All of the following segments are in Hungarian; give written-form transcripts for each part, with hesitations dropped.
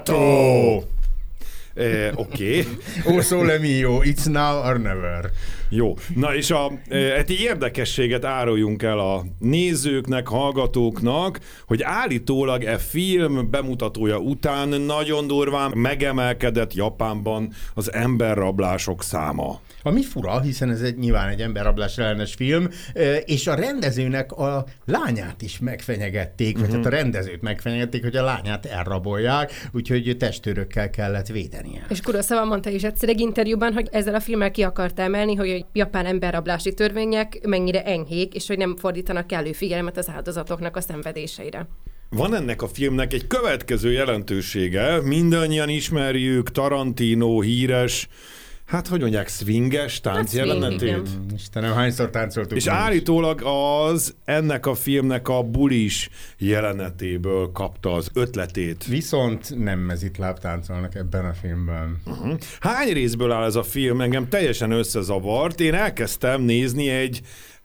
Oké. Oh, Sole Mio, it's now or never. Jó. Na és egy érdekességet áruljunk el a nézőknek, hallgatóknak, hogy állítólag film bemutatója után nagyon durván megemelkedett Japánban az emberrablások száma. Ami fura, hiszen ez nyilván egy emberrablás ellenes film, és a rendezőnek a lányát is megfenyegették, vagy hát a rendezőt megfenyegették, hogy a lányát elrabolják, úgyhogy testőrökkel kellett védenie. És Kurosawa mondta is egyszer egy interjúban, hogy ezzel a filmmel ki akart emelni, hogy a japán emberrablási törvények mennyire enyhék, és hogy nem fordítanak kellő figyelmet az áldozatoknak a szenvedéseire. Van ennek a filmnek egy következő jelentősége, mindannyian ismerjük Tarantino híres, hát hogy mondják, swinges tánc jelenetét? Istenem, hányszor táncoltuk? És állítólag ennek a filmnek a bulis jelenetéből kapta az ötletét. Viszont nem mezitláb táncolnak ebben a filmben. Hány részből áll ez a film? Engem teljesen összezavart. Én elkezdtem nézni egy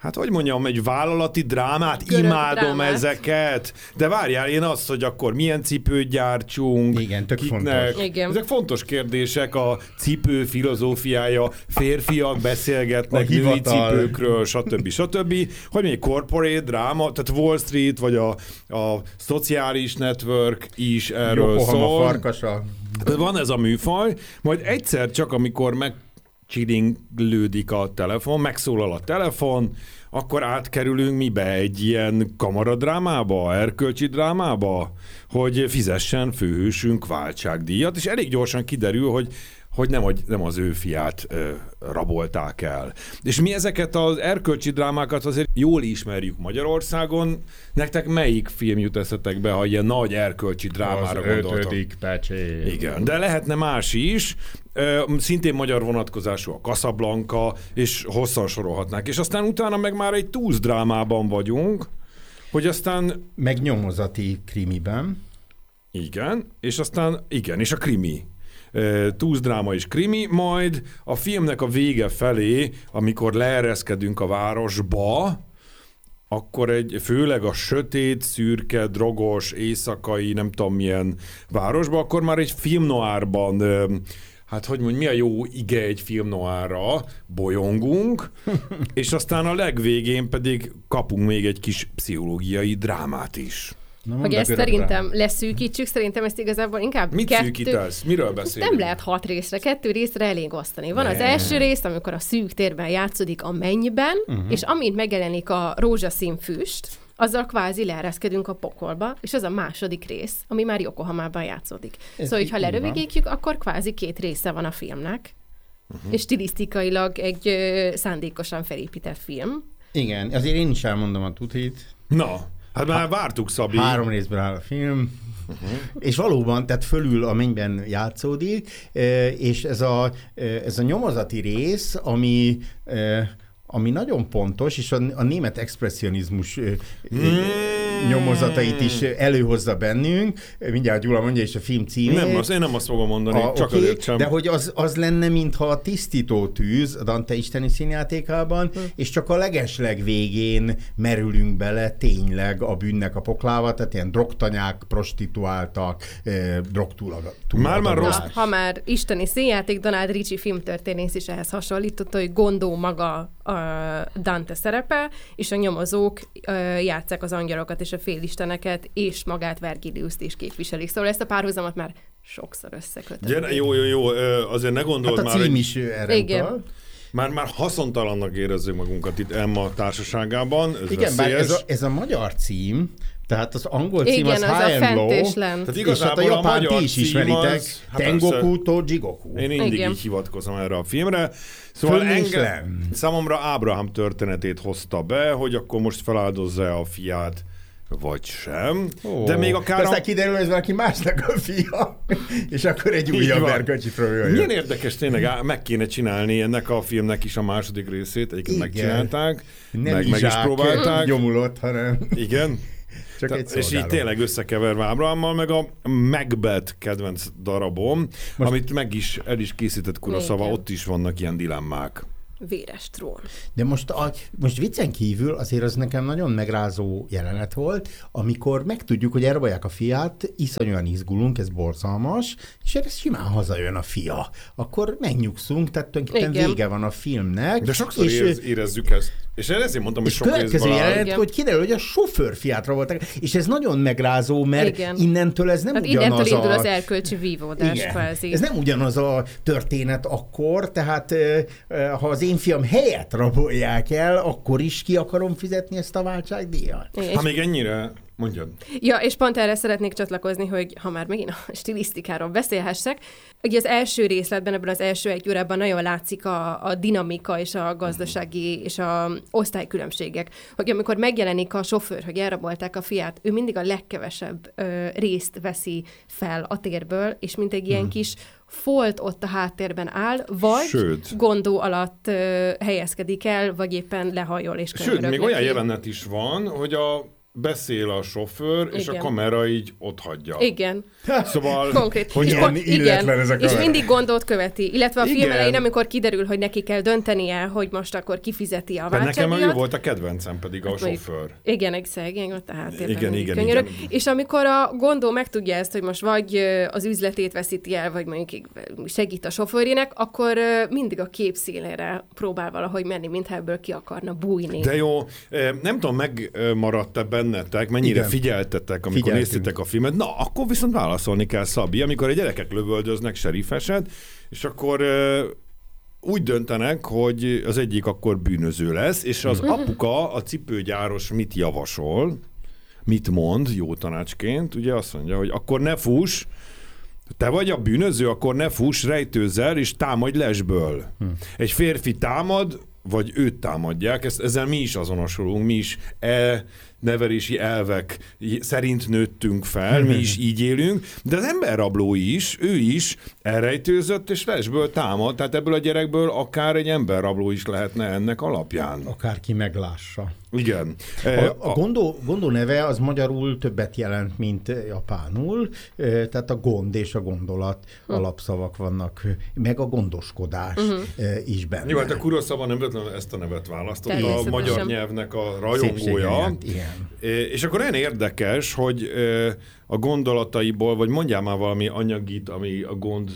vállalati drámát, imádom ezeket. De várjál, én azt, hogy akkor milyen cipőt gyártsunk. Igen, tök fontos. Igen. Ezek fontos kérdések, a cipő filozófiája, férfiak beszélgetnek női cipőkről, stb. Hogy még corporate dráma, tehát Wall Street, vagy a szociális network is erről szól. Farkasa. Van ez a műfaj, majd egyszer csak, amikor csilinglődik a telefon, megszólal a telefon, akkor átkerülünk mibe? Egy ilyen kamaradrámába, erkölcsi drámába, hogy fizessen főhősünk váltságdíjat, és elég gyorsan kiderül, hogy nem az ő fiát rabolták el. És mi ezeket az erkölcsi drámákat azért jól ismerjük Magyarországon. Nektek melyik film jut eszetekbe, ha ilyen nagy erkölcsi drámára gondoltak? Az 5. pecsét. Igen, de lehetne más is. Szintén magyar vonatkozású a Casablanca, és hosszan sorolhatnánk. És aztán utána meg már egy túsz drámában vagyunk, hogy aztán... Meg nyomozati krimiben. Igen, és aztán és a krimi. Túszdráma és krimi, majd a filmnek a vége felé, amikor leereszkedünk a városba, akkor főleg a sötét, szürke, drogos, éjszakai, nem tudom milyen városba, akkor már egy filmnoárban, mi a jó ige egy filmnoárra, bolyongunk, és aztán a legvégén pedig kapunk még egy kis pszichológiai drámát is. Hogy ezt szerintem leszűkítsük, szerintem ezt igazából inkább Mit szűkítasz? Miről beszélünk? Nem lehet 6 részre, 2 részre elég osztani. Van az első rész, amikor a szűk térben játszódik a mennyben, és amint megjelenik a rózsaszín füst, azzal kvázi leereszkedünk a pokolba, és az a második rész, ami már Yokohamában játszódik. Szóval, hogyha lerövidítjük, akkor kvázi 2 része van a filmnek, és stilisztikailag egy szándékosan felépített film. Igen, azért én is elmondom a tutit. Na, hát már vártuk, Szabi. 3 részből áll a film. És valóban, tehát fölül a mennyben játszódik, és ez a nyomozati rész, ami nagyon pontos, és a német expresszionizmus nyomozatait is előhozza bennünk. Mindjárt Gyula mondja is a film címét. Én nem azt fogom mondani, csak azért sem. De hogy az lenne, mintha a tisztító tűz a Dante isteni színjátékában, és csak a legesleg végén merülünk bele tényleg a bűnnek a poklába, tehát ilyen drogtanyák, prostituáltak, Már rossz. Ha már isteni színjáték, Donald Ritchie filmtörténész is ehhez hasonlította, hogy Gondó maga a Dante szerepe, és a nyomozók játsszák az angyalokat és a félisteneket, és magát Vergiliuszt is képviselik. Szóval ezt a párhuzamot már sokszor összekötöttük. Jó, azért ne gondold már, a cím is erre utal. Már haszontalannak érezzük magunkat itt Emma társaságában. Igen, bár ez a magyar cím, tehát az angol cím az High and Low, és hát a japán ti is ismeritek, Tengoku to Jigoku. Én mindig így hivatkozom erre a filmre. Szóval számomra Ábrahám történetét hozta be, hogy akkor most feláldozza a fiát, vagy sem. De még akár... Aztán kiderül, hogy ez valaki másnak a fia, és akkor egy újabb erkölcsi probléma. Milyen érdekes, tényleg meg kéne csinálni ennek a filmnek is a második részét, egyébként megcsinálták, meg is próbálták. Nyomulott, hanem... Igen. És így tényleg összekeverve Ábrahámmal, meg a Macbeth kedvenc darabom, amit el is készített Kurosawa, ott is vannak ilyen dilemmák. véres trón. De most viccen kívül azért az nekem nagyon megrázó jelenet volt, amikor megtudjuk, hogy elrabolják a fiát, iszonyúan izgulunk, ez borzalmas, és erre simán hazajön a fia. Akkor megnyugszunk, tehát tulajdonképpen vége van a filmnek. De sokszor érezzük ezt. És ezért mondtam, hogy sok következő jelenet, hogy kiderül, hogy a sofőr fiát rabolták, és ez nagyon megrázó, mert innentől ez nem ugyanaz innentől indul az erkölcsi vívódás kvázi. Ez nem ugyanaz a történet akkor, tehát ha az én fiam helyett rabolják el, akkor is ki akarom fizetni ezt a váltságdíjat. Ha még ennyire mondjad. Ja, és pont erre szeretnék csatlakozni, hogy ha már megint a stilisztikáról beszélhessek, ugye az első részletben, ebből az első egy órában nagyon látszik a dinamika és a gazdasági és a osztálykülönbségek, hogy amikor megjelenik a sofőr, hogy elrabolták a fiát, ő mindig a legkevesebb részt veszi fel a térből, és mint egy ilyen kis folt ott a háttérben áll, vagy gondó alatt helyezkedik el, vagy éppen lehajol és könyörög. Sőt, még olyan jelenet is van, hogy beszél a sofőr, és a kamera így ott hagyja. Igen. Szóval... Konkrét. Hogy igen. És mindig gondot követi. Illetve a film elején, amikor kiderül, hogy neki kell döntenie, hogy most akkor kifizeti a váltságdíjat. Nekem ő volt a kedvencem pedig a sofőr. Igen, ott a háttérben. Igen. És amikor a gondó megtudja ezt, hogy most vagy az üzletét veszíti el, vagy mondjuk segít a sofőrének, akkor mindig a képszélére próbál valahogy menni, mintha ebből ki akarna bújni. De jó, nem tudom, megmaradt ebben bennetek, mennyire figyeltetek, amikor néztétek a filmet. Na, akkor viszont válaszolni kell, Szabi, amikor a gyerekek lövöldöznek serifeset, és akkor úgy döntenek, hogy az egyik akkor bűnöző lesz, és az apuka, a cipőgyáros mit javasol, mit mond jó tanácsként, ugye azt mondja, hogy akkor ne fuss, te vagy a bűnöző, akkor ne fuss, rejtőzzel, és támadj lesből. Egy férfi támad, vagy őt támadják, ezzel mi is azonosulunk, mi is nevelési elvek szerint nőttünk fel, mi is így élünk, de az emberrabló is, ő is elrejtőzött és lesből támad, tehát ebből a gyerekből akár egy emberrabló is lehetne ennek alapján. Akárki meglássa. Igen. A gondó neve az magyarul többet jelent, mint japánul, tehát a gond és a gondolat alapszavak vannak, meg a gondoskodás is benne. Jó, hát a Kurosawa nem véletlenül ezt a nevet választott, a magyar nyelvnek a rajongója. És akkor olyan érdekes, hogy a gondolataiból, vagy mondjál már valami anyagit, ami a gond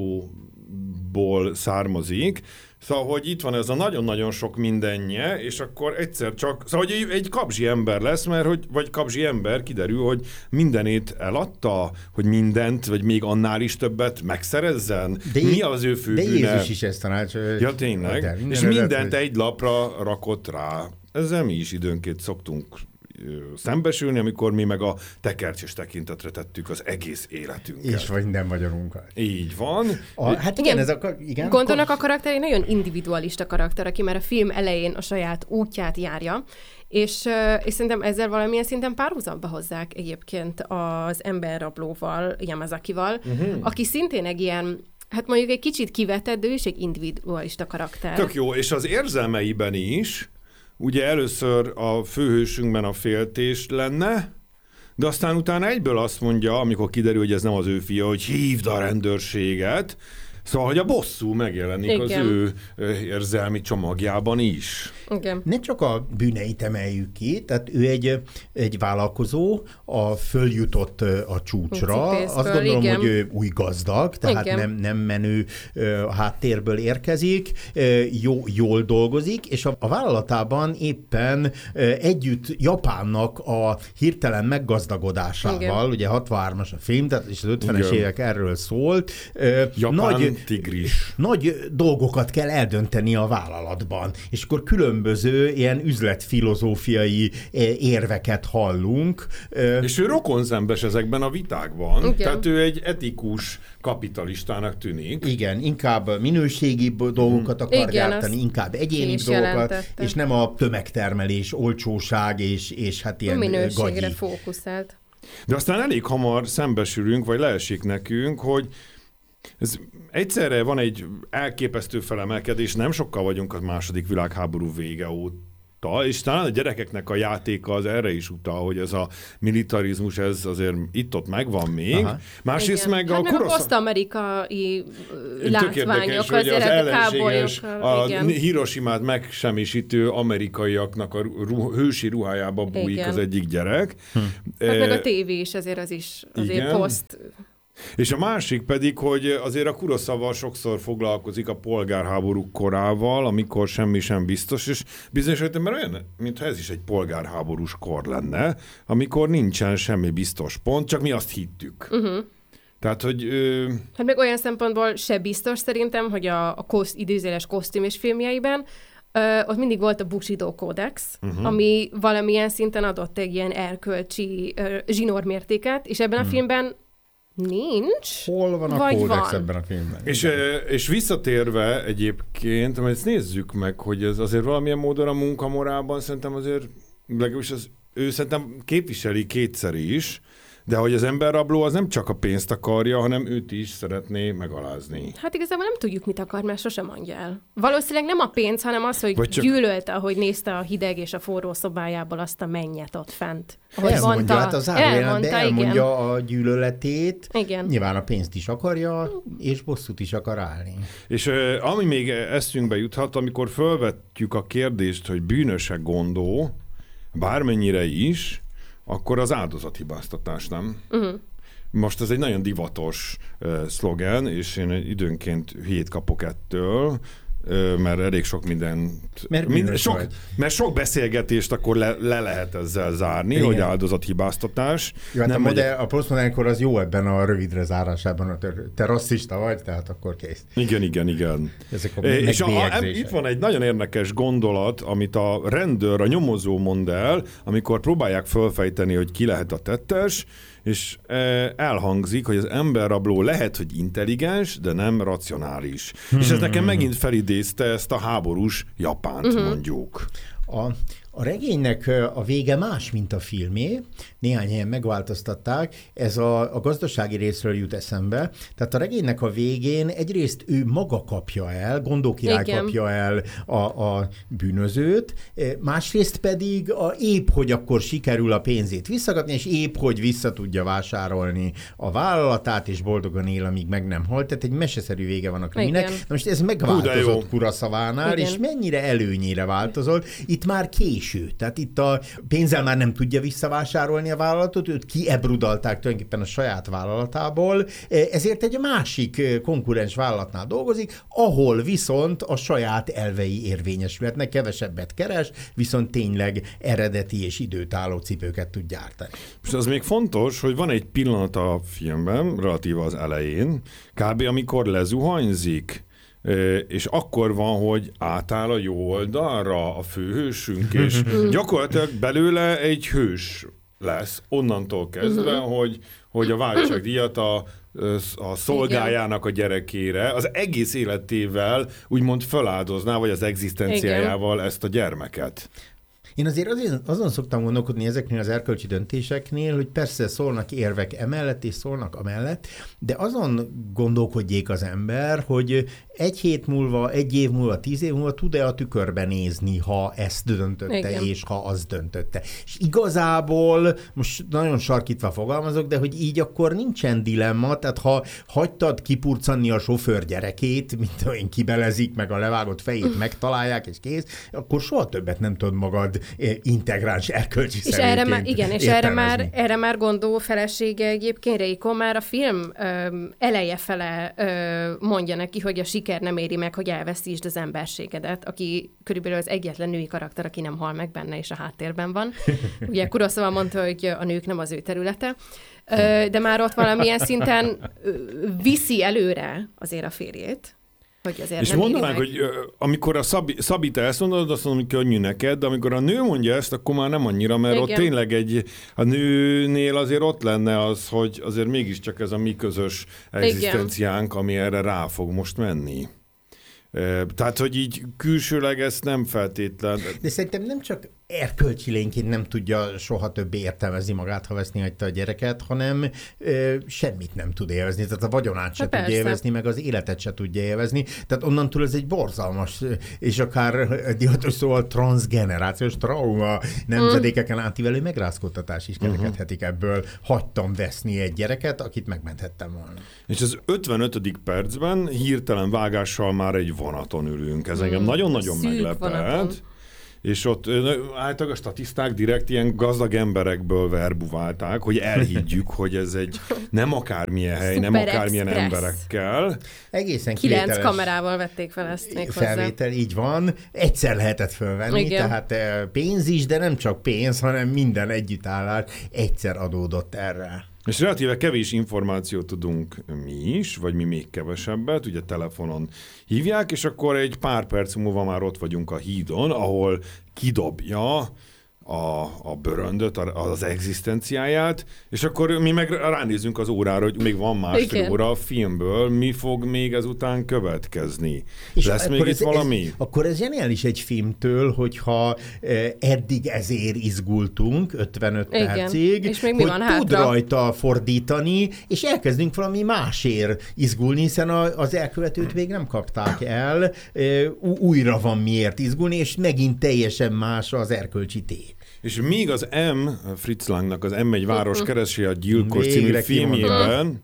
szóból származik, szóval, hogy itt van ez a nagyon-nagyon sok mindenje, és akkor egyszer csak, szóval, hogy egy kabzsi ember lesz, mert vagy kabzsi ember kiderül, hogy mindenét eladta, hogy mindent, vagy még annál is többet megszerezzen. Mi az ő főbűne? De Jézus is ezt tanácsolja. Ja, tényleg. És mindent egy lapra rakott rá. Ezzel mi is időnként szoktunk szembesülni, amikor mi meg a tekercses tekintetre tettük az egész életünket. És vagy nem vagyunk. Így van. Hát igen, Gondónak a karakter egy nagyon individualista karakter, aki már a film elején a saját útját járja, és szerintem ezzel valamilyen szinten párhuzamba hozzák egyébként az emberrablóval, Yamazakival, aki szintén egy ilyen, hát mondjuk egy kicsit kivetett, de ő is egy individualista karakter. Tök jó, és az érzelmeiben is, ugye először a főhősünkben a féltés lenne, de aztán utána egyből azt mondja, amikor kiderül, hogy ez nem az ő fia, hogy hívd a rendőrséget. Szóval, hogy a bosszú megjelenik az ő érzelmi csomagjában is. Igen. Ne csak a bűneit emeljük ki, tehát ő egy vállalkozó, följutott a csúcsra. Azt gondolom, hogy ő új gazdag, tehát nem menő háttérből érkezik, jól dolgozik, és a vállalatában éppen együtt Japánnak a hirtelen meggazdagodásával, ugye 63-as a film, tehát és az 50-es évek erről szólt. Japán tigris. Nagy dolgokat kell eldönteni a vállalatban, és akkor különböző ilyen üzletfilozófiai érveket hallunk. És ő rokonszembes ezekben a vitákban. Igen. Tehát ő egy etikus kapitalistának tűnik. Igen, inkább minőségi dolgokat akar gyártani, inkább egyéni dolgokat, és nem a tömegtermelés, olcsóság és hát ilyen minőségre gagyi. fókuszált. De aztán elég hamar szembesülünk, vagy leesik nekünk, hogy ez egyszerre van egy elképesztő felemelkedés, nem sokkal vagyunk a második világháború vége óta, utal, és talán a gyerekeknek a játéka az erre is utal, hogy ez a militarizmus, ez azért itt-ott megvan még. Aha. Másrészt meg a poszt-amerikai látványok, hogy az ellenséges, a igen. Hiroshimát megsemmisítő amerikaiaknak a hősi ruhájába bújik igen. az egyik gyerek. Hát meg a tévé is azért azért poszt... És a másik pedig, hogy azért a Kurosawa sokszor foglalkozik a polgárháború korával, amikor semmi sem biztos, és bizonyos értelemben olyan, mintha ez is egy polgárháborús kor lenne, amikor nincsen semmi biztos pont, csak mi azt hittük. Tehát, hogy... Hát meg olyan szempontból se biztos szerintem, hogy a idézéles kosztüm és filmjeiben ott mindig volt a Bushido kódex, ami valamilyen szinten adott egy ilyen erkölcsi zsinórmértéket, és ebben a filmben nincs. Hol van a kódex ebben a filmben? És visszatérve egyébként, mert ezt nézzük meg, hogy ez azért valamilyen módon a munkamorálban szerintem azért, legalábbis ő szerintem képviseli kétszer is, de hogy az emberrabló az nem csak a pénzt akarja, hanem őt is szeretné megalázni. Hát igazából nem tudjuk, mit akar, mert sosem mondja el. Valószínűleg nem a pénz, hanem az, hogy gyűlölte, ahogy nézte a hideg és a forró szobájából azt a mennyet ott fent. Elmondja, hát az elmondja a gyűlöletét. Igen. Nyilván a pénzt is akarja, és bosszút is akar állni. És ami még eszünkbe juthat, amikor felvetjük a kérdést, hogy bűnös-e Gondó, bármennyire is, akkor az áldozathibáztatás, nem? Most ez egy nagyon divatos szlogen, és én időnként hülyét kapok ettől, mert elég sok mert sok beszélgetést akkor le lehet ezzel zárni, igen. hogy áldozathibáztatás. Jó, hát a posztmodernkor az jó ebben a rövidre zárásában, te rasszista vagy, tehát akkor kész. Igen. És itt van egy nagyon érdekes gondolat, amit a rendőr, a nyomozó mond el, amikor próbálják fölfejteni, hogy ki lehet a tettes, és elhangzik, hogy az emberrabló lehet, hogy intelligens, de nem racionális. És ez nekem megint felidézte ezt a háborús Japánt, mondjuk. A regénynek a vége más, mint a filmé. Néhány helyen megváltoztatták. Ez a gazdasági részről jut eszembe. Tehát a regénynek a végén egyrészt ő maga kapja el, Gondó király kapja el a bűnözőt, másrészt pedig épp, hogy akkor sikerül a pénzét visszagatni, és épp, hogy vissza tudja vásárolni a vállalatát, és boldogan él, amíg meg nem halt. Tehát egy meseszerű vége van a kriminek. Na most ez megváltozott Kurosawánál, és mennyire előnyére változott. Itt már késő. Tehát itt a pénzzel már nem tudja visszavásárolni a vállalatot, őt kiebrudalták tulajdonképpen a saját vállalatából, ezért egy másik konkurens vállalatnál dolgozik, ahol viszont a saját elvei érvényesülhetnek, kevesebbet keres, viszont tényleg eredeti és időtálló cipőket tud gyártani. Most az még fontos, hogy van egy pillanat a filmben, relatíve az elején, kb. Amikor lezuhanyzik, és akkor van, hogy átáll a jó oldalra a főhősünk, és gyakorlatilag belőle egy hős lesz onnantól kezdve, hogy a váltságdíjat a szolgájának a gyerekére az egész életével úgymond feláldozná, vagy az egzisztenciájával ezt a gyermeket. Én azért azon szoktam gondolkodni ezeknél az erkölcsi döntéseknél, hogy persze szólnak érvek emellett, és szólnak amellett, de azon gondolkodjék az ember, hogy egy hét múlva, egy év múlva, 10 év múlva tud-e a tükörbe nézni, ha ezt döntötte, igen. és ha azt döntötte. És igazából, most nagyon sarkítva fogalmazok, de hogy így akkor nincsen dilemma, tehát ha hagytad kipurcanni a sofőr gyerekét, mint olyan kibelezik, meg a levágott fejét megtalálják, és kész, akkor soha többet nem tudod magad integráns erkölcsi személyként és erre már Gondó felesége egyébként Reiko már a film eleje fele mondja neki, hogy a siker nem éri meg, hogy elveszítsd az emberségedet, aki körülbelül az egyetlen női karakter, aki nem hal meg benne, és a háttérben van. Ugye Kurosawa mondta, hogy a nők nem az ő területe, de már ott valamilyen szinten viszi előre azért a férjét. És mondanánk, hogy amikor a Szabi, te ezt mondod, azt mondom, hogy könnyű neked, de amikor a nő mondja ezt, akkor már nem annyira, mert igen. ott tényleg a nőnél azért ott lenne az, hogy azért mégiscsak ez a mi közös egzisztenciánk, igen. ami erre rá fog most menni. Tehát, hogy így külsőleg ezt nem feltétlen... De szerintem nem csak erkölcsi lényként nem tudja soha többé értelmezni magát, ha veszni hagyta a gyereket, hanem semmit nem tud élvezni. Tehát a vagyonát se tudja élvezni, meg az életet se tudja élvezni. Tehát onnantól ez egy borzalmas, és akár divatos szóval transzgenerációs trauma, nemzedékeken átívelő megrázkódtatás is kerekedhetik ebből. Hagytam veszni egy gyereket, akit megmenthettem volna. És az 55. percben hirtelen vágással már egy vonaton ülünk. Ez engem nagyon-nagyon meglepett. Vonaton. És ott általában a statiszták direkt ilyen gazdag emberekből verbuválták, hogy elhiggyük, hogy ez egy nem akármilyen hely, nem akármilyen emberekkel. Egészen 9 kamerával vették fel ezt még felvétel, így van. Egyszer lehetett fölvenni, igen. Tehát pénz is, de nem csak pénz, hanem minden együttállás egyszer adódott erre. És relatíve kevés információt tudunk mi is, vagy mi még kevesebbet, ugye telefonon hívják, és akkor egy pár perc múlva már ott vagyunk a hídon, ahol kidobja a bőröndöt, az egzisztenciáját, és akkor mi meg ránézünk az órára, hogy még van másfél óra a filmből, mi fog még ezután következni. És lesz még itt valami? Akkor ez zseniális egy filmtől, hogyha eddig ezért izgultunk 55 percig, és még mi van tud rajta fordítani, és elkezdünk valami másért izgulni, hiszen az elkövetőt még nem kapták el, újra van miért izgulni, és megint teljesen más az erkölcsi tét. És míg az Fritz Langnak az M1 város keresi a gyilkos című filmjében,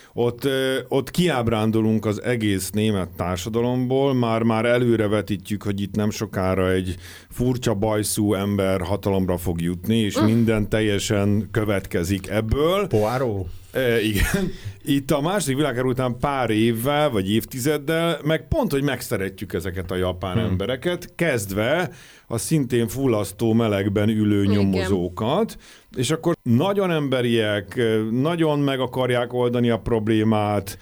ott kiábrándulunk az egész német társadalomból, már előrevetítjük, hogy itt nem sokára egy furcsa bajszú ember hatalomra fog jutni, és minden teljesen következik ebből. Poirot. Igen. Itt a második világháború után pár évvel, vagy évtizeddel, meg pont, hogy megszeretjük ezeket a japán embereket, kezdve a szintén fullasztó melegben ülő nyomozókat, és akkor nagyon emberiek, nagyon meg akarják oldani a problémát,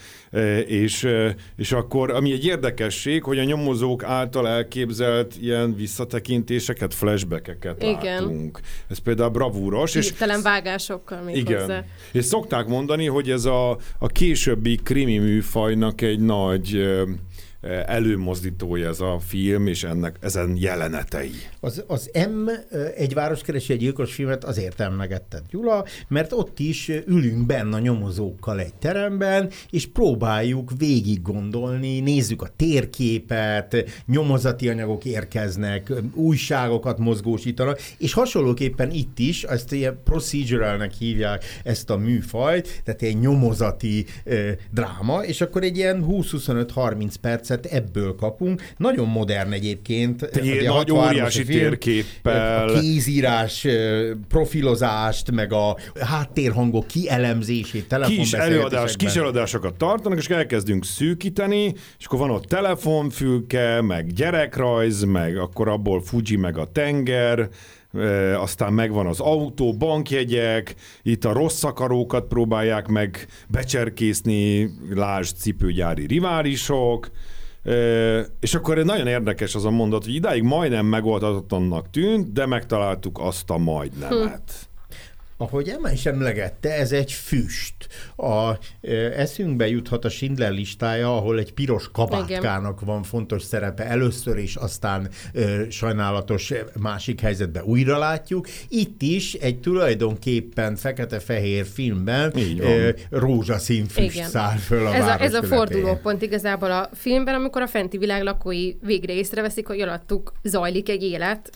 és akkor, ami egy érdekesség, hogy a nyomozók által elképzelt ilyen visszatekintéseket, flashbackeket látunk. Ez például bravúros. Hirtelen vágásokkal még hozzá. És szokták mondani, hogy ez a későbbi krimi műfajnak egy nagy előmozdítója ez a film, és ezen jelenetei. Az egy város keresi egy gyilkos filmet azért emlegetted, Gyula, mert ott is ülünk benne a nyomozókkal egy teremben, és próbáljuk végig gondolni, nézzük a térképet, nyomozati anyagok érkeznek, újságokat mozgósítanak, és hasonlóképpen itt is, ezt ilyen proceduralnek hívják ezt a műfajt, tehát egy nyomozati dráma, és akkor egy ilyen 20-25-30 perc ebből kapunk. Nagyon modern egyébként. Nagy óriási térképpel. A kézírás, profilozást, meg a háttérhangok kielemzését, telefonbeszélgetésekben. Kis előadásokat tartanak, és elkezdünk szűkíteni, és akkor van ott telefonfülke, meg gyerekrajz, meg akkor abból Fuji, meg a tenger, aztán megvan az autó, bankjegyek, itt a rossz akarókat próbálják meg becserkészni, lásd cipőgyári riválisok, és akkor nagyon érdekes az a mondat, hogy idáig majdnem megoldhatatlannak tűnt, de megtaláltuk azt a majdnemet. Ahogy Emma is emlegette, ez egy füst. Eszünkbe juthat a Schindler listája, ahol egy piros kabátkának van fontos szerepe először, és aztán sajnálatos másik helyzetben újra látjuk. Itt is egy tulajdonképpen fekete-fehér filmben rózsaszín füst száll föl a város Ez a fordulópont igazából a filmben, amikor a fenti világ lakói végre észreveszik, hogy alattuk zajlik egy élet,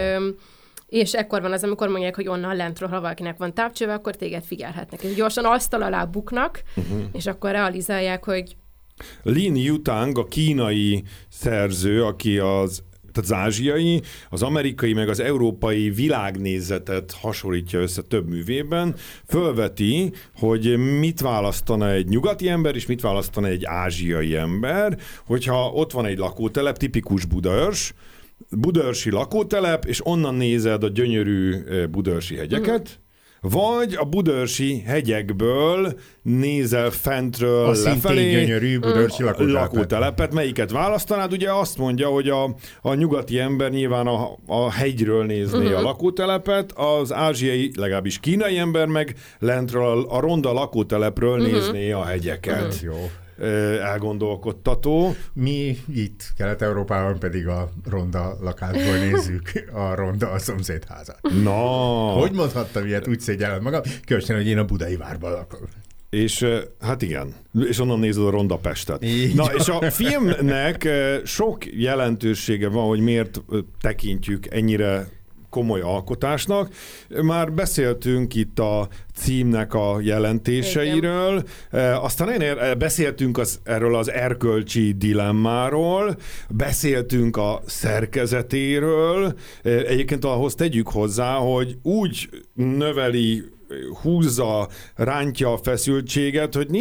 és ekkor van az, amikor mondják, hogy onnan lentről, ha valakinek van távcsőve, akkor téged figyelhetnek. És gyorsan asztal alá buknak, és akkor realizálják, hogy... Lin Yutang, a kínai szerző, aki tehát az ázsiai, az amerikai, meg az európai világnézetet hasonlítja össze több művében, fölveti, hogy mit választana egy nyugati ember, és mit választana egy ázsiai ember, hogyha ott van egy lakótelep, tipikus budaörsi lakótelep, és onnan nézed a gyönyörű budaörsi hegyeket, vagy a budaörsi hegyekből nézel fentről lefelé gyönyörű budaörsi lakótelepet. Melyiket választanád? Ugye azt mondja, hogy a nyugati ember nyilván a hegyről nézné a lakótelepet, az ázsiai, legalábbis kínai ember meg lentről a ronda lakótelepről nézné a hegyeket. Jó. elgondolkodtató. Mi itt Kelet-Európában pedig a ronda lakásból nézzük a ronda a szomszédházat. Na. Hogy mondhattam ilyet, úgy szégyellem magam, különösen, hogy én a Budai Várban lakok. És hát igen, és onnan nézed a Ronda Pestet. Így Na, van. és a filmnek sok jelentősége van, hogy miért tekintjük ennyire komoly alkotásnak. Már beszéltünk itt a címnek a jelentéseiről, aztán beszéltünk erről az erkölcsi dilemmáról, beszéltünk a szerkezetéről, egyébként ahhoz tegyük hozzá, hogy úgy növeli, húzza, rántja a feszültséget, hogy